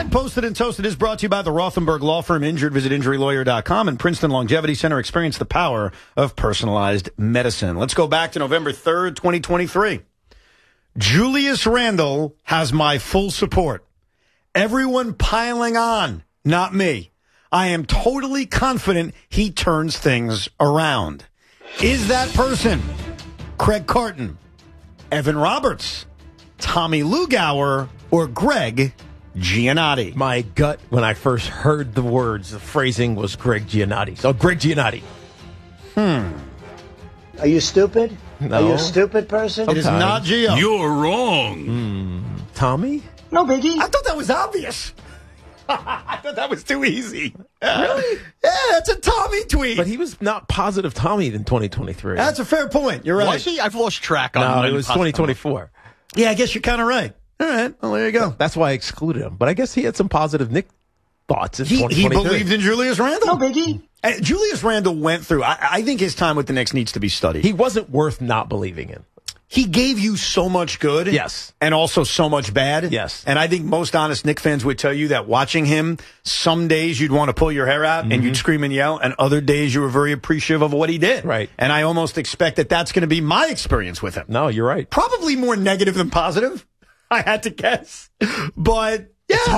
Posted and Toasted is brought to you by the Rothenberg Law Firm. Injured, visit injurylawyer.com, and Princeton Longevity Center. Experience the power of personalized medicine. Let's go back to November 3rd, 2023. Julius Randle has my full support. Everyone piling on, not me. I am totally confident he turns things around. Is that person Craig Carton, Evan Roberts, Tommy Lugauer, or Greg Giannotti? My gut, when I first heard the words, the phrasing was Greg Giannotti. So, Greg Giannotti. Are you stupid? No. Are you a stupid person? It is not Gio. You're wrong. Tommy? No biggie. I thought that was obvious. I thought that was too easy. Really? Yeah, it's a Tommy tweet. But he was not positive Tommy in 2023. That's a fair point. You're right. Was he? I've lost track on No, when it was possible. 2024. Yeah, I guess you're kind of right. All right. Well, there you go. That's why I excluded him. But I guess he had some positive Nick thoughts in He 2023. believed in Julius Randle. No biggie. Julius Randle went through. I think his time with the Knicks needs to be studied. He wasn't worth not believing in. He gave you so much good. Yes. And also so much bad. Yes. And I think most honest Knicks fans would tell you that watching him, some days you'd want to pull your hair out and you'd scream and yell, and other days you were very appreciative of what he did. Right. And I almost expect that that's going to be my experience with him. No, you're right. Probably more negative than positive, I had to guess. But, yeah.